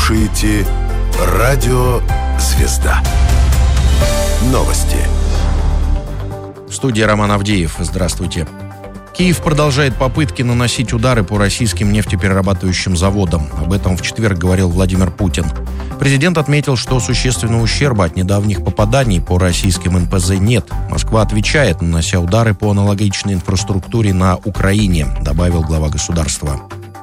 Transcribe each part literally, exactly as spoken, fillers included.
слушаете Радио «Звезда». Новости. В студии Роман Авдеев. Здравствуйте. Киев продолжает попытки наносить удары по российским нефтеперерабатывающим заводам. Об этом в четверг говорил Владимир Путин. Президент отметил, что существенного ущерба от недавних попаданий по российским эн пэ зэ нет. Москва отвечает, нанося удары по аналогичной инфраструктуре на Украине, добавил глава государства.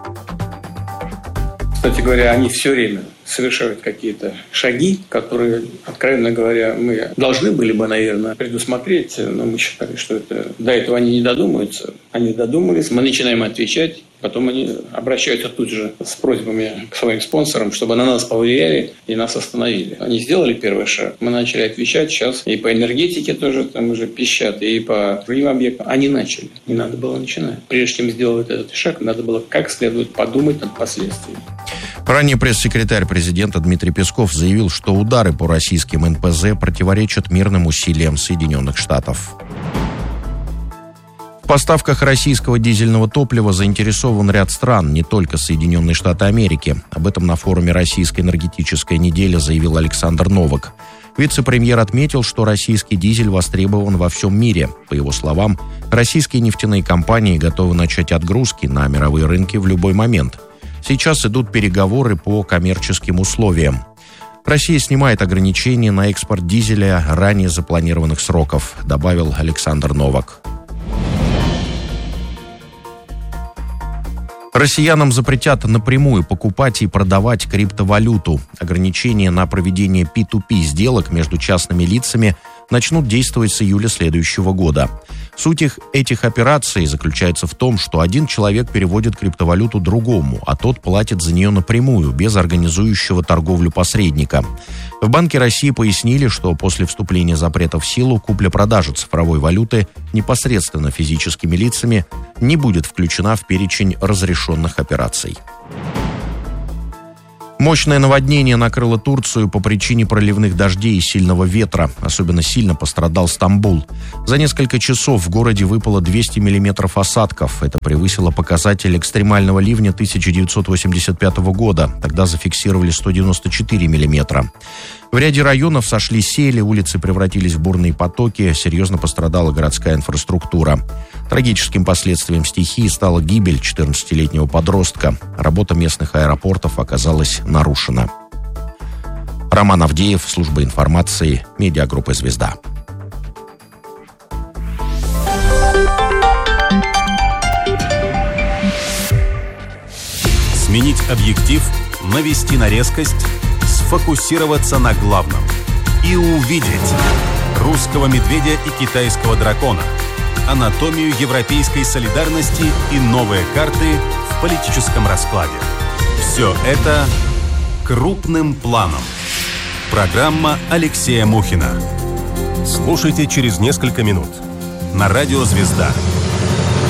Кстати говоря, они все время совершают какие-то шаги, которые, откровенно говоря, мы должны были бы, наверное, предусмотреть, но мы считали, что это, до этого они не додумаются. Они додумались, мы начинаем отвечать, потом они обращаются тут же с просьбами к своим спонсорам, чтобы на нас повлияли и нас остановили. Они сделали первый шаг, мы начали отвечать, сейчас и по энергетике тоже там уже пищат, и по другим объектам. Они начали, не надо было начинать. Прежде чем сделать этот шаг, надо было как следует подумать над последствиями. Ранее пресс-секретарь президента Дмитрий Песков заявил, что удары по российским эн пэ зэ противоречат мирным усилиям Соединенных Штатов. В поставках российского дизельного топлива заинтересован ряд стран, не только Соединенные Штаты Америки. Об этом на форуме «Российская энергетическая неделя» заявил Александр Новак. Вице-премьер отметил, что российский дизель востребован во всем мире. По его словам, российские нефтяные компании готовы начать отгрузки на мировые рынки в любой момент. Сейчас идут переговоры по коммерческим условиям. Россия снимает ограничения на экспорт дизеля ранее запланированных сроков, добавил Александр Новак. Россиянам запретят напрямую покупать и продавать криптовалюту. Ограничения на проведение пи ту пи сделок между частными лицами начнут действовать с июля следующего года. Суть их, этих операций заключается в том, что один человек переводит криптовалюту другому, а тот платит за нее напрямую, без организующего торговлю посредника. В Банке России пояснили, что после вступления запрета в силу купля-продажа цифровой валюты непосредственно физическими лицами не будет включена в перечень разрешенных операций. Мощное наводнение накрыло Турцию по причине проливных дождей и сильного ветра. Особенно сильно пострадал Стамбул. За несколько часов в городе выпало двести миллиметров осадков. Это превысило показатель экстремального ливня тысяча девятьсот восемьдесят пятого года. Тогда зафиксировали сто девяносто четыре миллиметра. В ряде районов сошли сели, улицы превратились в бурные потоки, серьезно пострадала городская инфраструктура. Трагическим последствием стихии стала гибель четырнадцатилетнего подростка. Работа местных аэропортов оказалась нарушена. Роман Авдеев, служба информации, медиагруппа «Звезда». Сменить объектив, навести на резкость, сфокусироваться на главном и увидеть русского медведя и китайского дракона, анатомию европейской солидарности и новые карты в политическом раскладе. Все это крупным планом. Программа Алексея Мухина. Слушайте через несколько минут на радио «Звезда».